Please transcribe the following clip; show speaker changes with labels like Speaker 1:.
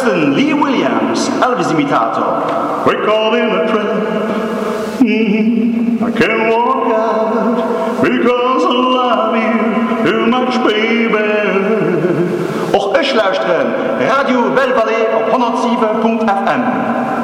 Speaker 1: besten Lee Williams, Elvis-Imitator.
Speaker 2: We call in a trap. I can't walk out because I love you too much, baby.
Speaker 1: Och euch luisteren, Radio Belle Vallée op 107.fm.